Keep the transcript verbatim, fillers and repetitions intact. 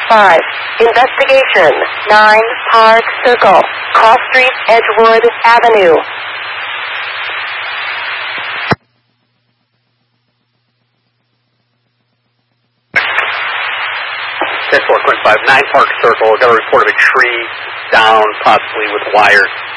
five. Investigation. nine Park Circle. Cross Street, Edgewood Avenue. ten four, Quint five, nine Park Circle. Got a report of a tree down, possibly with wires.